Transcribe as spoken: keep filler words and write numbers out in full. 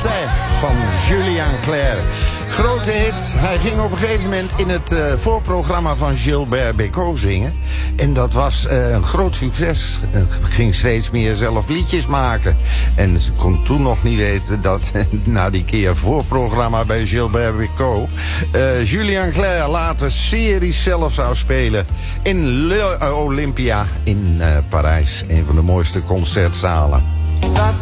Matin van Julien Clerc. Grote hit. Hij ging op een gegeven moment in het uh, voorprogramma van Gilbert Bécaud zingen. En dat was uh, een groot succes. Uh, ging steeds meer zelf liedjes maken. En ze kon toen nog niet weten dat na die keer voorprogramma bij Gilbert Bécaud uh, Julien Clerc later series zelf zou spelen in Le Olympia in uh, Parijs. Een van de mooiste concertzalen. Ça